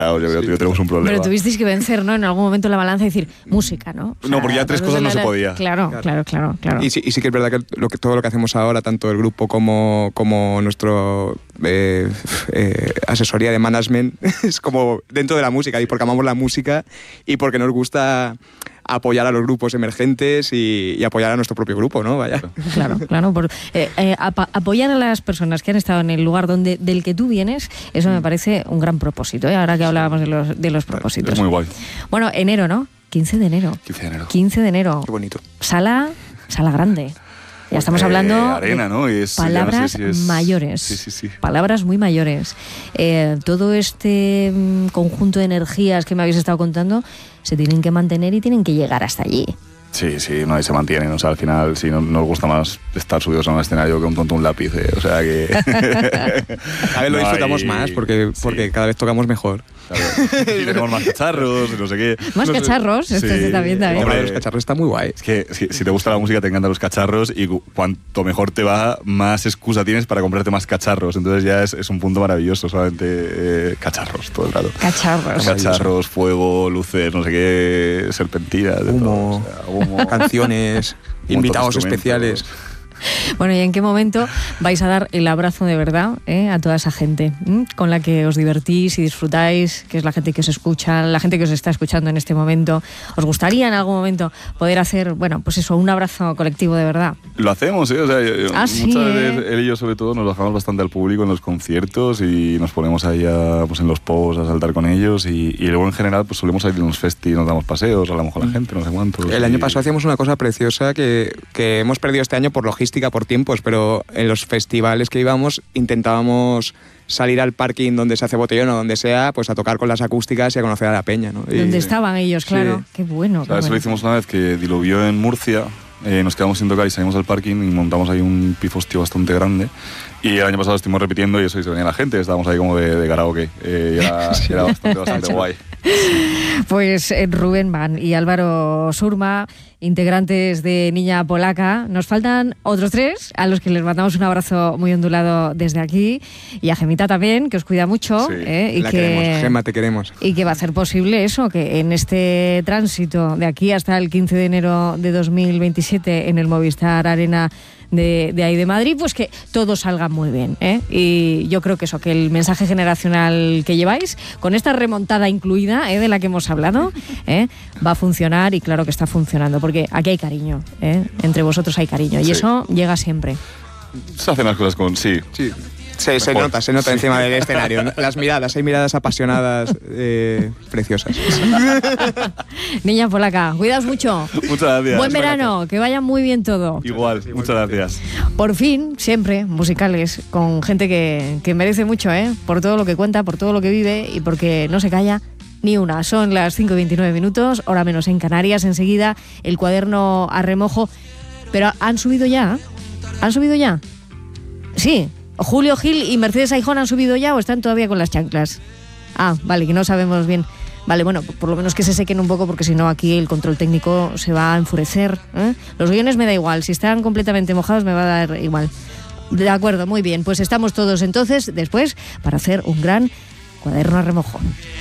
Yo tenemos un problema. Pero tuvisteis que vencer, ¿no? En algún momento la balanza y decir música, ¿no? O sea, no, porque ya 3 cosas no se podía. Claro. Y sí que es verdad que todo lo que hacemos ahora, tanto el grupo como nuestro asesoría de management, es como dentro de la música, y porque amamos la música y porque nos gusta apoyar a los grupos emergentes y apoyar a nuestro propio grupo, ¿no? Vaya. Claro. Apoyar a las personas que han estado en el lugar del que tú vienes, eso me parece un gran propósito, ¿eh? Ahora que hablábamos de los propósitos. Es muy guay. Bueno, enero, ¿no? 15 de enero. 15 de enero. Qué bonito. Sala grande. Ya estamos hablando arena, ¿no? Palabras mayores. Sí. Palabras muy mayores. Todo este conjunto de energías que me habéis estado contando se tienen que mantener y tienen que llegar hasta allí. Sí, no, se mantienen. O sea, al final, sí, nos gusta más estar subidos a un escenario que un tonto un lápiz. O sea que... Cada vez lo disfrutamos más porque cada vez tocamos mejor. Claro. Y tenemos más cacharros, no sé qué. Más cacharros, sí. también. Hombre, los cacharros están muy guay. Es que si te gusta la música, te encantan los cacharros, y cuanto mejor te va, más excusa tienes para comprarte más cacharros. Entonces ya es un punto maravilloso, solamente cacharros todo el rato. Cacharros, fuego, luces, no sé qué, serpentinas, humo, humo. Canciones, invitados especiales. Bueno, ¿y en qué momento vais a dar el abrazo de verdad a toda esa gente con la que os divertís y disfrutáis, que es la gente que os escucha, la gente que os está escuchando en este momento? ¿Os gustaría en algún momento poder hacer, pues eso, un abrazo colectivo de verdad? Lo hacemos, ¿eh? O sea, muchas veces él y yo, sobre todo, nos bajamos bastante al público en los conciertos y nos ponemos ahí en los povos a saltar con ellos, y luego en general pues solemos ir en los festis, nos damos paseos, hablamos con la gente, no sé cuántos. El año pasado hacíamos una cosa preciosa que hemos perdido este año por logística, por tiempos, pero en los festivales que íbamos intentábamos salir al parking donde se hace botellón o donde sea, pues a tocar con las acústicas y a conocer a la peña, ¿no? Donde estaban ellos, claro. Sí. Qué bueno. Eso lo hicimos una vez que diluvió en Murcia. Nos quedamos sin tocar y salimos al parking y montamos ahí un pifostio bastante grande. Y el año pasado estuvimos repitiendo y se venía la gente, estábamos ahí como de karaoke. Era bastante guay. Pues Rubén Van y Álvaro Surma, integrantes de Niña Polaca. Nos faltan otros 3, a los que les mandamos un abrazo muy ondulado desde aquí. Y a Gemita también, que os cuida mucho. Sí, queremos. Gema, te queremos. Y que va a hacer posible eso, que en este tránsito de aquí hasta el 15 de enero de 2027 en el Movistar Arena de ahí de Madrid, pues que todo salga muy bien, ¿eh? Y yo creo que eso, que el mensaje generacional que lleváis, con esta remontada incluida, de la que hemos hablado, va a funcionar, y claro que está funcionando, porque aquí hay cariño, entre vosotros hay cariño, y eso llega siempre. Se hacen las cosas con... Sí. Se nota encima del escenario, ¿no? Las miradas, hay miradas apasionadas, preciosas. Niña Polaca, cuidaos mucho. Muchas gracias. Buen verano, que vaya muy bien todo. Igual, muchas gracias. Por fin, siempre musicales, con gente que merece mucho, por todo lo que cuenta, por todo lo que vive y porque no se calla ni una. Son las 5:29 minutos, hora menos en Canarias. Enseguida el cuaderno a remojo. Pero ¿han subido ya? Sí. ¿Julio Gil y Mercedes Aijón han subido ya o están todavía con las chanclas? Ah, vale, que no sabemos bien. Vale, bueno, por lo menos que se sequen un poco, porque si no aquí el control técnico se va a enfurecer. Los guiones me da igual, si están completamente mojados me va a dar igual. De acuerdo, muy bien, pues estamos todos entonces después para hacer un gran cuaderno a remojo.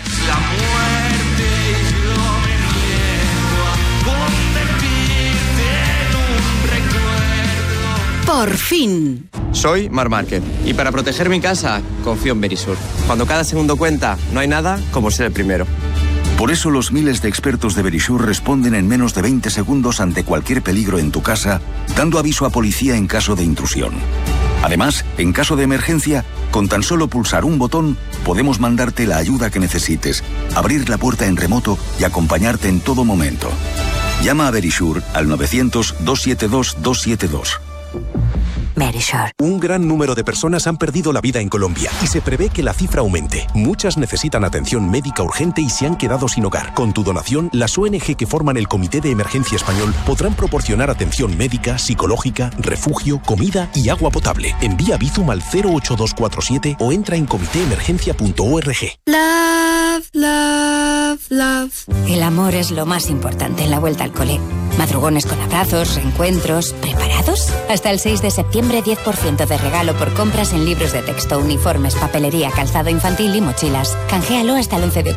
Por fin. Soy Marc Márquez y para proteger mi casa confío en Verisur. Cuando cada segundo cuenta, no hay nada como ser el primero. Por eso los miles de expertos de Verisur responden en menos de 20 segundos ante cualquier peligro en tu casa, dando aviso a policía en caso de intrusión. Además, en caso de emergencia, con tan solo pulsar un botón, podemos mandarte la ayuda que necesites, abrir la puerta en remoto y acompañarte en todo momento. Llama a Verisur al 900-272-272. Verisur. Un gran número de personas han perdido la vida en Colombia y se prevé que la cifra aumente. Muchas necesitan atención médica urgente y se han quedado sin hogar. Con tu donación, las ONG que forman el Comité de Emergencia Español podrán proporcionar atención médica, psicológica, refugio, comida y agua potable. Envía Bizum al 08247 o entra en comitéemergencia.org. Love, love, love. El amor es lo más importante en la vuelta al cole. Madrugones con abrazos, reencuentros. ¿Preparados? Hasta el 6 de septiembre, 10% de regalo por compras en libros de texto, uniformes, papelería, calzado infantil y mochilas. Canjealo hasta el 11 de octubre.